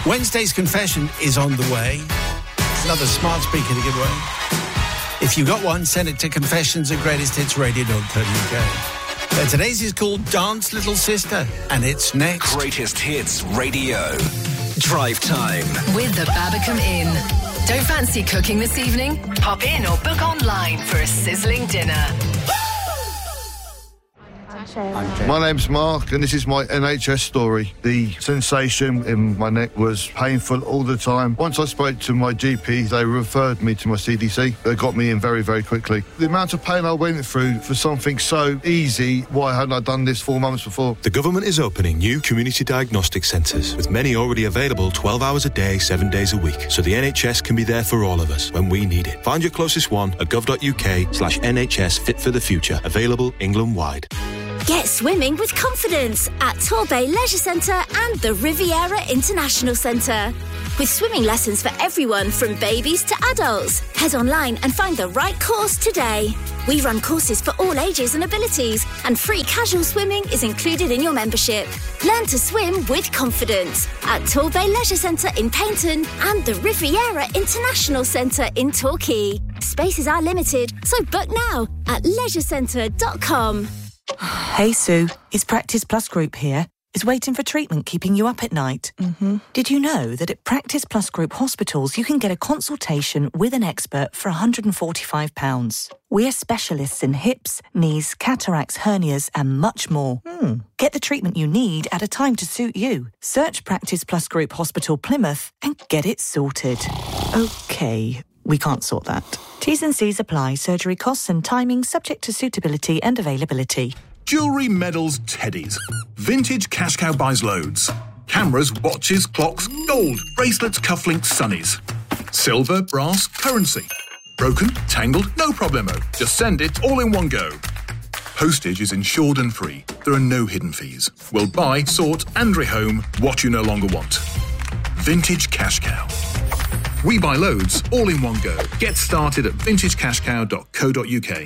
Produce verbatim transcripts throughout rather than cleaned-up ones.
Wednesday's confession is on the way. Another smart speaker to give away. If you got one, send it to confessions at greatest hits radio dot co dot uk. Uh, today's is called Dance Little Sister, and it's next. Greatest Hits Radio. Drive Time. With the Babacom Inn. Don't fancy cooking this evening? Pop in or book online for a sizzling dinner. My name's Mark, and this is my N H S story. The sensation in my neck was painful all the time. Once I spoke to my G P, they referred me to my C D C. They got me in very, very quickly. The amount of pain I went through for something so easy, why hadn't I done this four months before? The government is opening new community diagnostic centres, with many already available twelve hours a day, seven days a week, so the N H S can be there for all of us when we need it. Find your closest one at gov.uk slash NHS Fit for the Future. Available England-wide. Get swimming with confidence at Torbay Leisure Centre and the Riviera International Centre. With swimming lessons for everyone from babies to adults. Head online and find the right course today. We run courses for all ages and abilities, and free casual swimming is included in your membership. Learn to swim with confidence at Torbay Leisure Centre in Paynton and the Riviera International Centre in Torquay. Spaces are limited, so book now at leisure centre dot com. Hey Sue, it's Practice Plus Group here. Is waiting for treatment keeping you up at night? Mm-hmm. Did you know that at Practice Plus Group hospitals you can get a consultation with an expert for one hundred forty-five pounds? We're specialists in hips, knees, cataracts, hernias and much more. Hmm. Get the treatment you need at a time to suit you. Search Practice Plus Group Hospital Plymouth and get it sorted. OK, we can't sort that. T's and C's apply. Surgery costs and timing subject to suitability and availability. Jewellery, medals, teddies. Vintage Cash Cow buys loads. Cameras, watches, clocks, gold, bracelets, cufflinks, sunnies. Silver, brass, currency. Broken, tangled, no problemo. Just send it all in one go. Postage is insured and free. There are no hidden fees. We'll buy, sort and rehome what you no longer want. Vintage Cash Cow. We buy loads, all in one go. Get started at vintage cash cow dot co dot uk.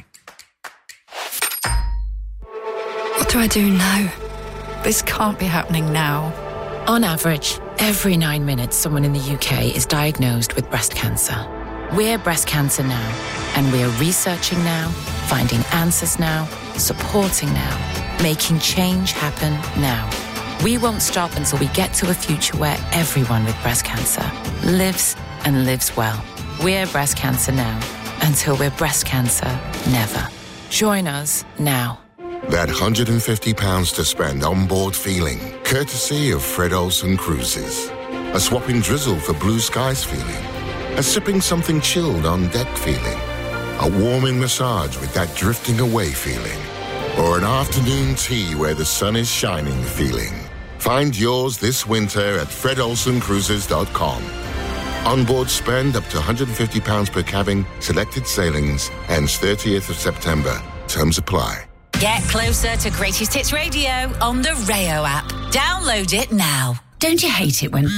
What do I do now? This can't be happening now. On average, every nine minutes someone in the U K is diagnosed with breast cancer. We're Breast Cancer Now, and we are researching now, finding answers now, supporting now, making change happen now. We won't stop until we get to a future where everyone with breast cancer lives and lives well. We're Breast Cancer Now, until we're breast cancer never. Join us now. That one hundred fifty pounds to spend on board feeling, courtesy of Fred Olsen Cruises. A swapping drizzle for blue skies feeling. A sipping something chilled on deck feeling. A warming massage with that drifting away feeling. Or an afternoon tea where the sun is shining feeling. Find yours this winter at fred olsen cruises dot com. Onboard spend up to one hundred fifty pounds per cabin, selected sailings, ends thirtieth of September. Terms apply. Get closer to Greatest Hits Radio on the Rayo app. Download it now. Don't you hate it when...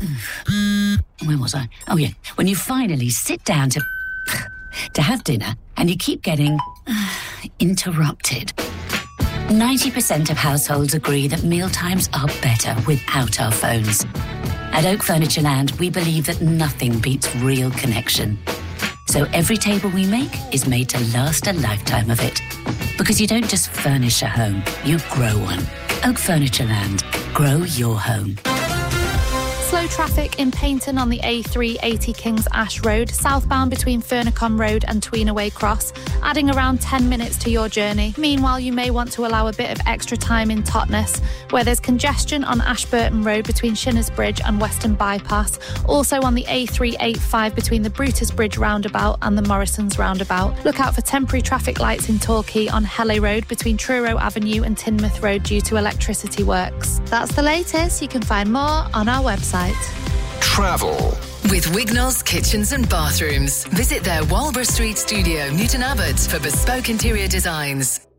Where was I? Oh, yeah. When you finally sit down to... to have dinner and you keep getting... interrupted. ninety percent of households agree that mealtimes are better without our phones. At Oak Furnitureland, we believe that nothing beats real connection. So every table we make is made to last a lifetime of it. Because you don't just furnish a home, you grow one. Oak Furnitureland. Grow your home. Slow traffic in Paynton on the A three eighty Kings Ash Road, southbound between Furnacom Road and Tweenaway Cross, adding around ten minutes to your journey. Meanwhile, you may want to allow a bit of extra time in Totnes, where there's congestion on Ashburton Road between Shinners Bridge and Western Bypass. Also on the A three eighty-five between the Brutus Bridge roundabout and the Morrisons roundabout. Look out for temporary traffic lights in Torquay on Helle Road between Truro Avenue and Teignmouth Road due to electricity works. That's the latest. You can find more on our website. Travel. With Wignall's Kitchens and Bathrooms. Visit their Walborough Street studio, Newton Abbot, for bespoke interior designs.